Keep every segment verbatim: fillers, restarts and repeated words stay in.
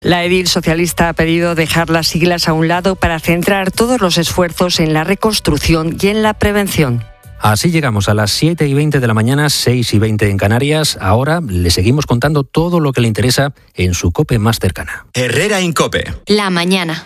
La edil socialista ha pedido dejar las siglas a un lado para centrar todos los esfuerzos en la reconstrucción y en la prevención. Así llegamos a las siete y veinte de la mañana, seis y veinte en Canarias. Ahora le seguimos contando todo lo que le interesa en su COPE más cercana. Herrera en COPE. La mañana.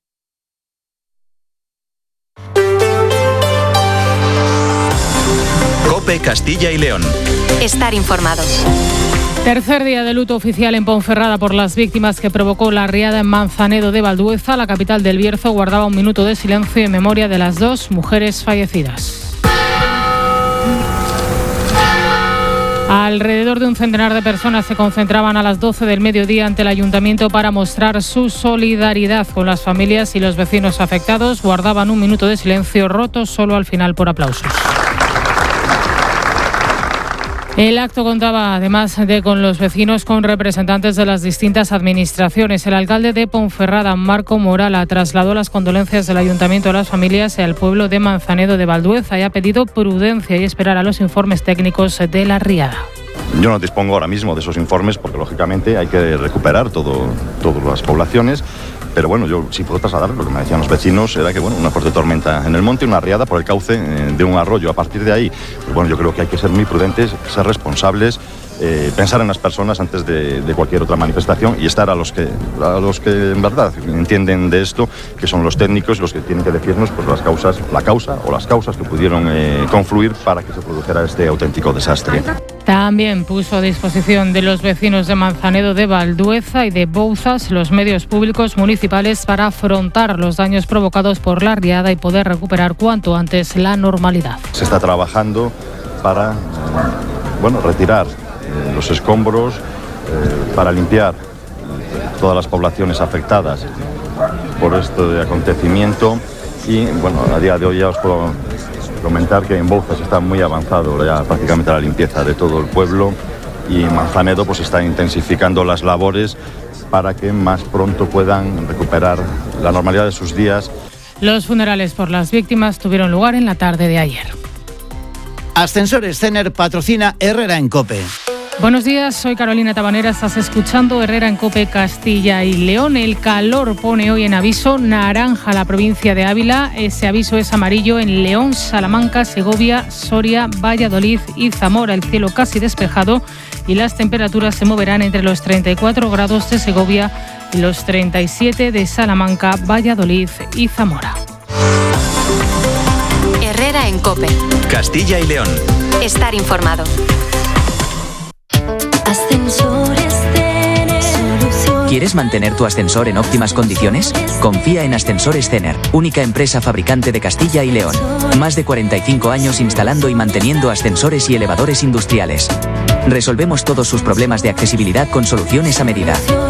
COPE Castilla y León. Estar informado. Tercer día de luto oficial en Ponferrada por las víctimas que provocó la riada en Manzanedo de Valdueza. La capital del Bierzo guardaba un minuto de silencio en memoria de las dos mujeres fallecidas. Alrededor de un centenar de personas se concentraban a las doce del mediodía ante el ayuntamiento para mostrar su solidaridad con las familias y los vecinos afectados. Guardaban un minuto de silencio roto solo al final por aplausos. El acto contaba, además de con los vecinos, con representantes de las distintas administraciones. El alcalde de Ponferrada, Marco Morala, trasladó las condolencias del ayuntamiento a las familias y al pueblo de Manzanedo de Valdueza y ha pedido prudencia y esperar a los informes técnicos de la riada. Yo no dispongo ahora mismo de esos informes porque, lógicamente, hay que recuperar todo, todas las poblaciones. Pero bueno, yo sí puedo trasladar lo que me decían los vecinos, era que bueno, una fuerte tormenta en el monte, una riada por el cauce eh, de un arroyo. A partir de ahí, pues bueno, yo creo que hay que ser muy prudentes, ser responsables, eh, pensar en las personas antes de, de cualquier otra manifestación y estar a los que a los que en verdad entienden de esto, que son los técnicos, los que tienen que decirnos pues las causas, la causa o las causas que pudieron eh, confluir para que se produjera este auténtico desastre. También puso a disposición de los vecinos de Manzanedo de Valdueza y de Bouzas los medios públicos municipales para afrontar los daños provocados por la riada y poder recuperar cuanto antes la normalidad. Se está trabajando para bueno, retirar los escombros, eh, para limpiar todas las poblaciones afectadas por este acontecimiento y bueno, a día de hoy ya os puedo comentar que en Bouzas está muy avanzado ya prácticamente la limpieza de todo el pueblo y Manzanedo pues está intensificando las labores para que más pronto puedan recuperar la normalidad de sus días. Los funerales por las víctimas tuvieron lugar en la tarde de ayer. Ascensores Cener patrocina Herrera en COPE. Buenos días, soy Carolina Tabanera, estás escuchando Herrera en COPE Castilla y León. El calor pone hoy en aviso naranja la provincia de Ávila. Ese aviso es amarillo en León, Salamanca, Segovia, Soria, Valladolid y Zamora. El cielo casi despejado y las temperaturas se moverán entre los treinta y cuatro grados de Segovia y los treinta y siete de Salamanca, Valladolid y Zamora. Herrera en COPE. Castilla y León. Estar informado. Ascensores Cener. ¿Quieres mantener tu ascensor en óptimas condiciones? Confía en Ascensores Cener, única empresa fabricante de Castilla y León. Más de cuarenta y cinco años instalando y manteniendo ascensores y elevadores industriales. Resolvemos todos sus problemas de accesibilidad con soluciones a medida.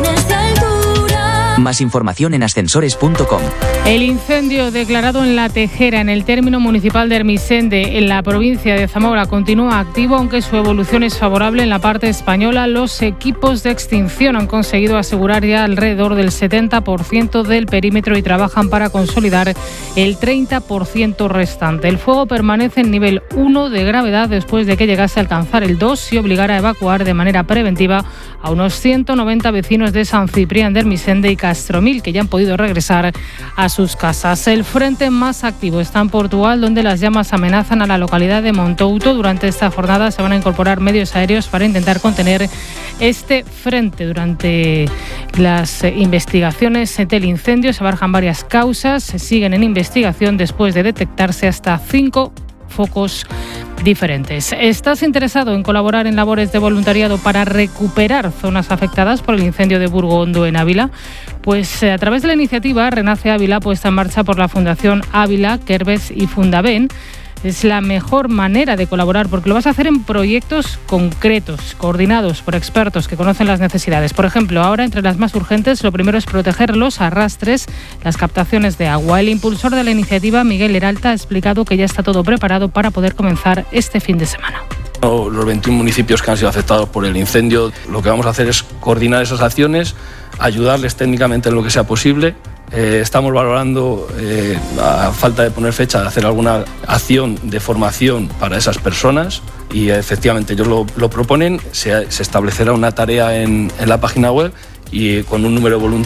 Más información en ascensores punto com. El incendio declarado en La Tejera, en el término municipal de Ermissende, en la provincia de Zamora, continúa activo, aunque su evolución es favorable en la parte española. Los equipos de extinción han conseguido asegurar ya alrededor del setenta por ciento del perímetro y trabajan para consolidar el treinta por ciento restante. El fuego permanece en nivel uno de gravedad después de que llegase a alcanzar el dos y obligara a evacuar de manera preventiva a unos ciento noventa vecinos de San Ciprián de Ermissende y Castromil, que ya han podido regresar a sus casas. El frente más activo está en Portugal, donde las llamas amenazan a la localidad de Montouto. Durante esta jornada se van a incorporar medios aéreos para intentar contener este frente. Durante las investigaciones del incendio se barajan varias causas, se siguen en investigación después de detectarse hasta cinco focos diferentes. ¿Estás interesado en colaborar en labores de voluntariado para recuperar zonas afectadas por el incendio de Burgo Hondo en Ávila? Pues a través de la iniciativa Renace Ávila, puesta en marcha por la Fundación Ávila, Kerbes y Fundaben, es la mejor manera de colaborar porque lo vas a hacer en proyectos concretos, coordinados por expertos que conocen las necesidades. Por ejemplo, ahora entre las más urgentes, lo primero es proteger los arrastres, las captaciones de agua. El impulsor de la iniciativa, Miguel Heralta, ha explicado que ya está todo preparado para poder comenzar este fin de semana. Los veintiún municipios que han sido afectados por el incendio, lo que vamos a hacer es coordinar esas acciones, ayudarles técnicamente en lo que sea posible. Eh, estamos valorando, eh, a falta de poner fecha, de hacer alguna acción de formación para esas personas y efectivamente ellos lo, lo proponen, se, se establecerá una tarea en, en la página web y con un número de voluntarios